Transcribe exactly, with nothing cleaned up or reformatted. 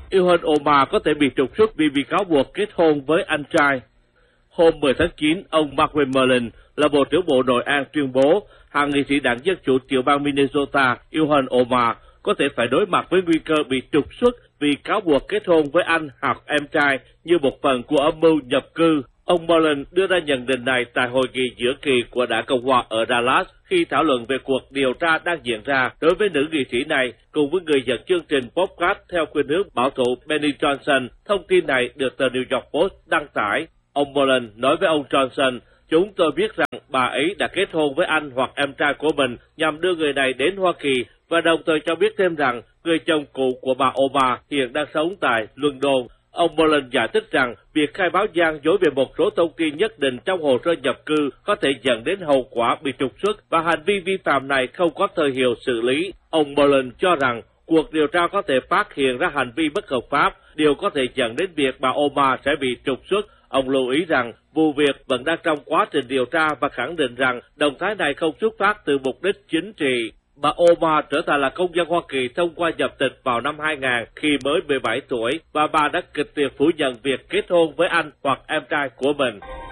Ilhan Omar có thể bị trục xuất vì bị cáo buộc kết hôn với anh trai. Hôm mười tháng chín, ông Mark Wayne là Bộ trưởng Bộ Nội an tuyên bố hạ nghị sĩ đảng Dân Chủ tiểu bang Minnesota Ilhan Omar có thể phải đối mặt với nguy cơ bị trục xuất vì cáo buộc kết hôn với anh hoặc em trai như một phần của âm mưu nhập cư. Ông Mullen đưa ra nhận định này tại hội nghị giữa kỳ của Đảng Cộng hòa ở Dallas khi thảo luận về cuộc điều tra đang diễn ra đối với nữ nghị sĩ này cùng với người dẫn chương trình podcast theo khuynh hướng bảo thủ Benny Johnson. Thông tin này được tờ New York Post đăng tải. Ông Mullen nói với ông Johnson, chúng tôi biết rằng bà ấy đã kết hôn với anh hoặc em trai của mình nhằm đưa người này đến Hoa Kỳ và đồng thời cho biết thêm rằng người chồng cũ của bà Obama hiện đang sống tại London. Ông Mullen giải thích rằng việc khai báo gian dối về một số thông tin nhất định trong hồ sơ nhập cư có thể dẫn đến hậu quả bị trục xuất và hành vi vi phạm này không có thời hiệu xử lý. Ông Mullen cho rằng cuộc điều tra có thể phát hiện ra hành vi bất hợp pháp, điều có thể dẫn đến việc bà Obama sẽ bị trục xuất. Ông lưu ý rằng vụ việc vẫn đang trong quá trình điều tra và khẳng định rằng động thái này không xuất phát từ mục đích chính trị. Bà Obama trở thành là công dân Hoa Kỳ thông qua nhập tịch vào năm hai nghìn khi mới mười bảy tuổi và bà đã kịch liệt phủ nhận việc kết hôn với anh hoặc em trai của mình.